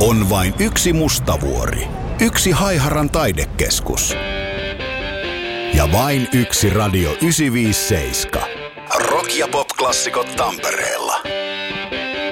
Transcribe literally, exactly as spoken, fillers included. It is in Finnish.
On vain yksi Mustavuori, yksi Haiharan taidekeskus ja vain yksi Radio yhdeksänsataaviisikymmentäseitsemän. Rock- ja pop-klassikot Tampereella.